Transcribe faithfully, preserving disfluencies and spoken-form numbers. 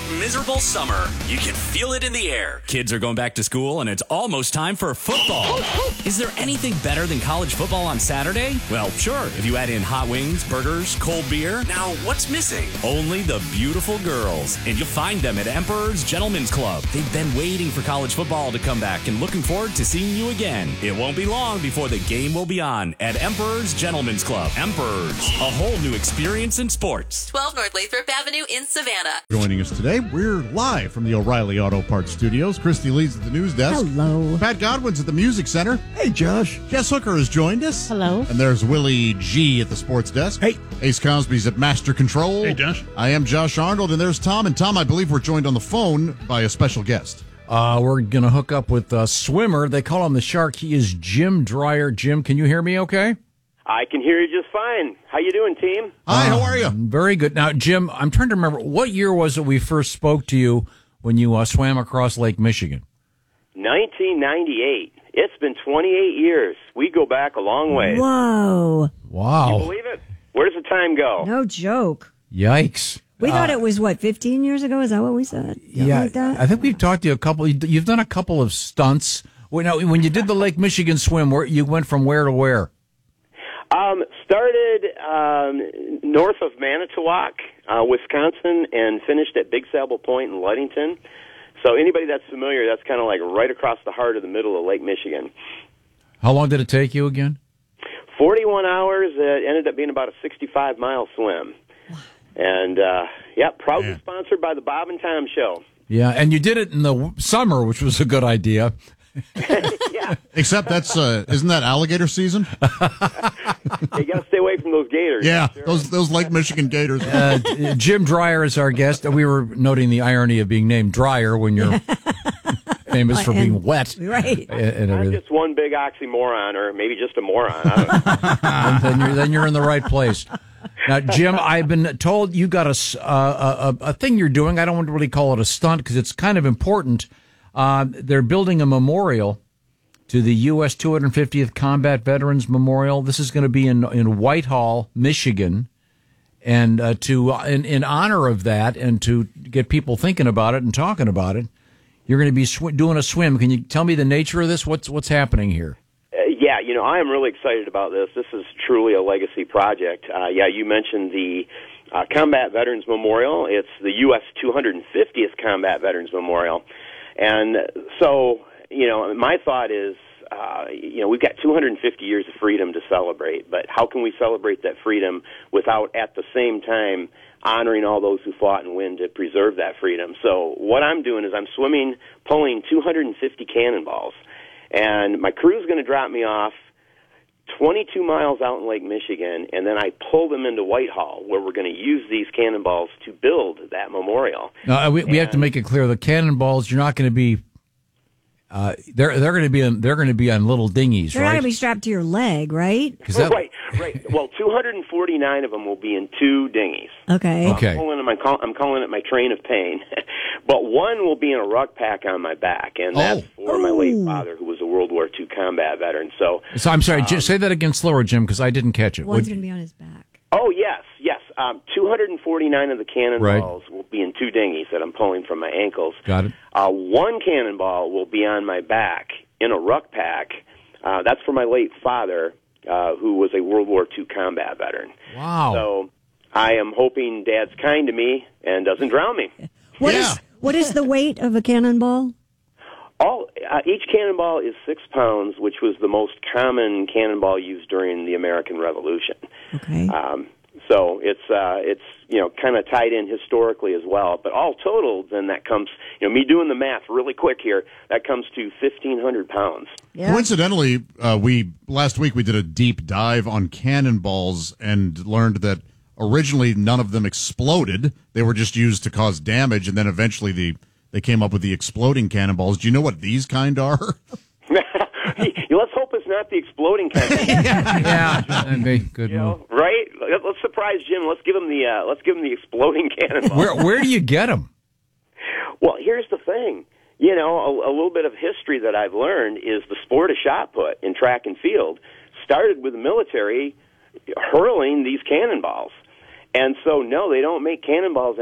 miserable summer. You can feel it in the air. Kids are going back to school, and it's almost time for football. Is there anything better than college football on Saturday? Well, sure, if you add in hot wings, burgers, cold beer. Now, what's missing? Only the beautiful girls. And you'll find them at Emperor's Gentlemen's Club. They've been waiting for college football to come back and looking forward to seeing you again. It won't be long before the game will be on at Emperor's Gentlemen's Club. Emperor's, a whole new experience in sports. twelve North Lathrop Avenue in Savannah. Joining us today, we're live from the O'Reilly Auto Parts Studios. Christy Lee's at the news desk. Hello. Pat Godwin's at the music center. Hey, Josh. Jess Hooker has joined us. Hello. And there's Willie G at the sports desk. Hey. Ace Cosby's at Master Control. Hey, Josh. I am Josh Arnold, and there's Tom. And Tom, I believe we're joined on the phone by a special guest. Uh, we're going to hook up with a swimmer. They call him the Shark. He is Jim Dreyer. Jim, can you hear me okay? I can hear you just fine. How you doing, team? Hi, how are you? Very good. Now, Jim, I'm trying to remember, what year was it we first spoke to you when you uh, swam across Lake Michigan? nineteen ninety-eight. It's been twenty-eight years. We go back a long way. Whoa. Wow. You believe it? Where does the time go? No joke. Yikes. We Uh, thought it was, what, fifteen years ago? Is that what we said? Something Yeah, like that? I think we've talked to you a couple. You've done a couple of stunts. Well, now, when you did the Lake Michigan swim, where you went from where to where? Um, started um, north of Manitowoc, uh, Wisconsin, and finished at Big Sable Point in Ludington. So anybody that's familiar, that's kind of like right across the heart of the middle of Lake Michigan. How long did it take you again? forty-one hours. It ended up being about a sixty-five mile swim. And, uh, yeah, proudly Man. sponsored by the Bob and Tom Show. Yeah, and you did it in the w- summer, which was a good idea. Yeah. Except that's, uh, isn't that alligator season? You got to stay away from those gators. Yeah, Sure. those those Lake Michigan gators. Uh, Jim Dreyer is our guest. We were noting the irony of being named Dreyer when you're famous for being And- wet. Right. And, and I'm everything. just one big oxymoron, or maybe just a moron. I don't know. And then, you're, then you're in the right place. Now, Jim, I've been told you got a, s- uh, a, a thing you're doing. I don't want to really call it a stunt because it's kind of important. Uh, they're building a memorial to the U S two hundred fiftieth Combat Veterans Memorial. This is going to be in in Whitehall, Michigan, and uh, to uh, in, in honor of that, and to get people thinking about it and talking about it, you're going to be sw- doing a swim. Can you tell me the nature of this? What's what's happening here? Uh, yeah, you know, I am really excited about this. This is truly a legacy project. Uh, yeah, you mentioned the uh, Combat Veterans Memorial. It's the U S two hundred fiftieth Combat Veterans Memorial. And so, you know, my thought is, uh, you know, we've got two hundred fifty years of freedom to celebrate, but how can we celebrate that freedom without, at the same time, honoring all those who fought and win to preserve that freedom? So what I'm doing is I'm swimming, pulling two hundred fifty cannonballs, and my crew's going to drop me off twenty-two miles out in Lake Michigan, and then I pull them into Whitehall, where we're going to use these cannonballs to build that memorial. Now, we, we have to And- make it clear: the cannonballs, you're not going to be. Uh, they're they're going to be on, they're going to be on little dinghies, They're not right? going to be strapped to your leg, right? 'Cause that- right, right. Well, two hundred forty-nine of them will be in two dinghies. Okay. Okay. I'm calling, it my, call- I'm calling it my train of pain. But one will be in a ruck pack on my back, and that's Oh. for my late Ooh. father, who was a World War Two combat veteran. So, So I'm sorry. J- say that again slower, Jim, because I didn't catch it. One's Would- going to be on his back. oh, yes, yes. Um, two hundred forty-nine of the cannonballs will be in two dinghies that I'm pulling from my ankles. Got it. Uh, one cannonball will be on my back in a ruck pack. Uh, that's for my late father, uh, who was a World War Two combat veteran. Wow. So I am hoping Dad's kind to me and doesn't drown me. What Yeah. is what is the weight of a cannonball? All uh, each cannonball is six pounds, which was the most common cannonball used during the American Revolution. Okay. Um, so it's uh, it's you know kind of tied in historically as well. But all totaled, then that comes you know me doing the math really quick here. That comes to fifteen hundred pounds. Yeah. Coincidentally, uh, we last week we did a deep dive on cannonballs and learned that originally none of them exploded. They were just used to cause damage, and then eventually the they came up with the exploding cannonballs. Do you know what these kind are? Let's hope it's not the exploding kind. yeah, that'd be a good You move. know, right? Let- Let's surprise Jim. Let's give him the uh, let's give him the exploding cannonball. Where where do you get them? Well, here's the thing. You know, a, a little bit of history that I've learned is the sport of shot put in track and field started with the military hurling these cannonballs. And so, no, they don't make cannonballs